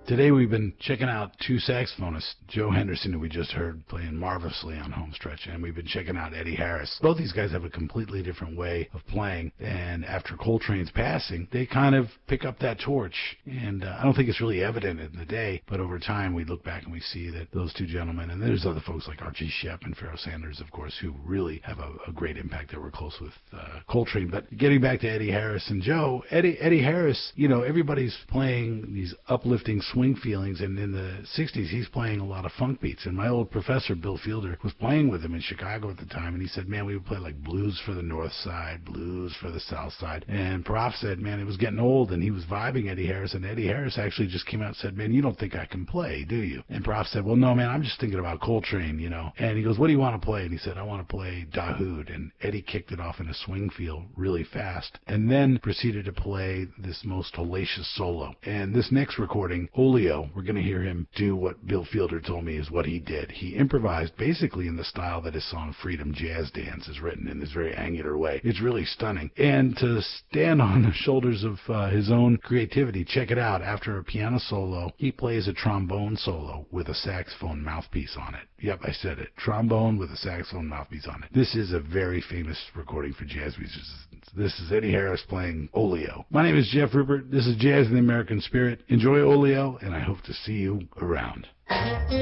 Today we've been checking out two saxophonists, Joe Henderson, who we just heard playing marvelously on Homestretch, and we've been checking out Eddie Harris. Both these guys have a completely different way of playing, and after Coltrane's passing, they kind of pick up that torch, and I don't think it's really evident in the day, but over time we look back and we see that those two gentlemen, and there's other folks like Archie Shepp and Pharoah Sanders, of course, who really have a great impact that were close with Coltrane. But getting back to Eddie Harris and Joe, Eddie Harris, you know, everybody's playing these uplifting swing feelings, and in the 60s he's playing a lot of funk beats, and my old professor Bill Fielder was playing with him in Chicago at the time, and he said, man, we would play like blues for the north side, blues for the south side, and Prof said, man, it was getting old, and he was vibing Eddie Harris, and Eddie Harris actually just came out and said, man, you don't think I can play, do you? And Prof said, well, no, man, I'm just thinking about Coltrane, you know. And he goes, what do you want to play? And he said, I want to play Dahoud. And Eddie kicked it off in a swing feel really fast, and then proceeded to play this most hellacious solo. And this next recording, Oleo, we're going to hear him do what Bill Fielder told me is what he did. He improvised basically in the style that his song Freedom Jazz Dance is written, in this very angular way. It's really stunning. And to stand on the shoulders of his own creativity, check it out. After a piano solo, he plays a trombone solo with a saxophone mouthpiece on it. Yep, I said it. Trombone with a saxophone mouthpiece on it. This is a very famous recording for jazz musicians. This is Eddie Harris playing Oleo. My name is Jeff Rupert. This is Jazz in the American Spirit. Enjoy Oleo, and I hope to see you around.